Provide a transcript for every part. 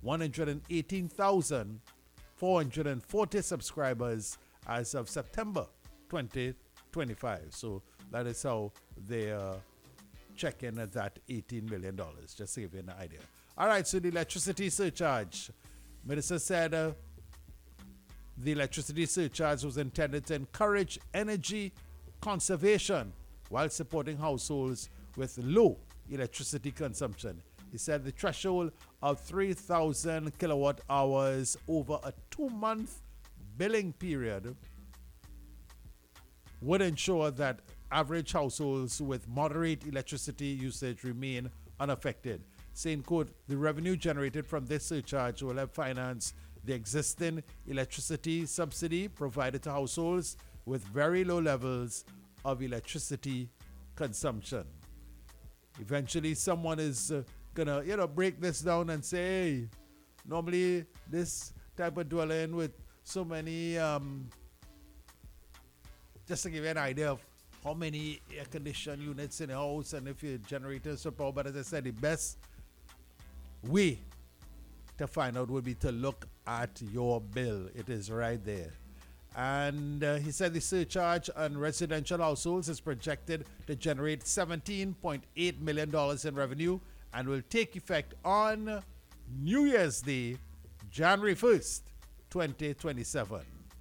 118,440 subscribers as of September 2025. So that is how they check in at that $18 million, just to give you an idea. All right, so the electricity surcharge. Minister said the electricity surcharge was intended to encourage energy conservation while supporting households with low electricity consumption. He said the threshold of 3,000 kilowatt hours over a 2-month billing period would ensure that average households with moderate electricity usage remain unaffected. Saying, quote, the revenue generated from this surcharge will help finance the existing electricity subsidy provided to households with very low levels of electricity consumption. Eventually, someone is gonna, break this down and say, hey, normally this type of dwelling with so many, just to give you an idea of how many air conditioned units in a house and if your generators are power. But as I said, the best way to find out would be to look at your bill. It is right there. And he said the surcharge on residential households is projected to generate $17.8 million in revenue and will take effect on New Year's Day, January 1st, 2027.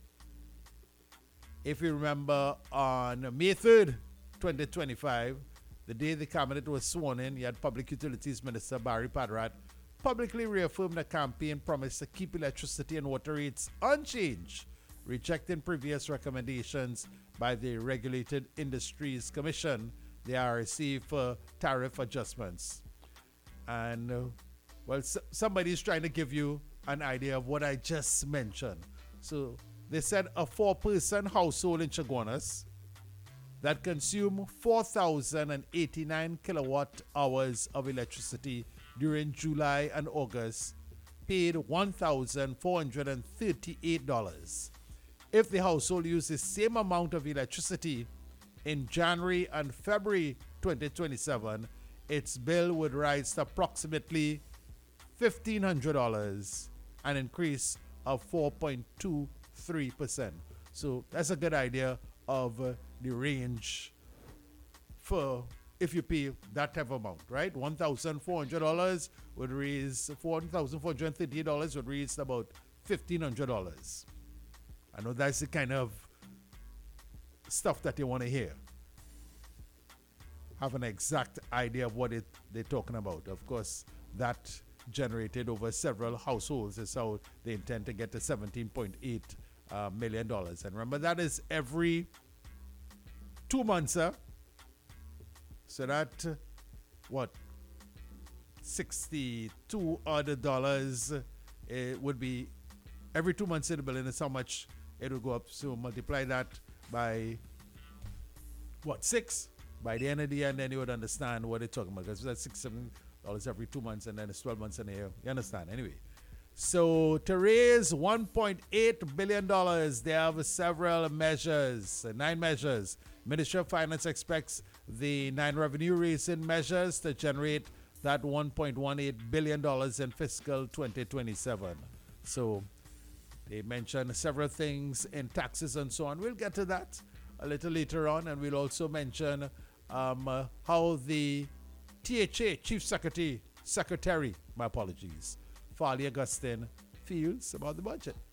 If you remember, on May 3rd, 2025, the day the cabinet was sworn in, you had Public Utilities Minister Barry Padrat publicly reaffirmed a campaign promise to keep electricity and water rates unchanged, rejecting previous recommendations by the Regulated Industries Commission, the RSC, for tariff adjustments. And, somebody's trying to give you an idea of what I just mentioned. So they said a 4-person household in Chaguanas that consume 4,089 kilowatt hours of electricity during July and August paid $1,438. If the household used the same amount of electricity in January and February 2027, its bill would rise to approximately $1,500, an increase of 4.23%. So that's a good idea of the range for if you pay that type of amount, right? $1,400 would raise $1,438 would raise about $1,500. I know that's the kind of stuff that you want to hear. Have an exact idea of what they're talking about. Of course, that generated over several households is how they intend to get to $17.8 million. And remember, that is every 2 months, so that, $62 other dollars would be every 2 months in the billion is how much it will go up. So multiply that by 6 by the end of the year, and then you would understand what they're talking about, because that's $6-7 every 2 months, and then it's 12 months in a year. You understand? Anyway, so to raise $1.8 billion, they have several measures, 9 measures. Ministry of Finance expects the 9 revenue-raising measures to generate that $1.18 billion in fiscal 2027. So they mentioned several things in taxes and so on. We'll get to that a little later on, and we'll also mention how the THA Chief Secretary, Farley Augustine, feels about the budget.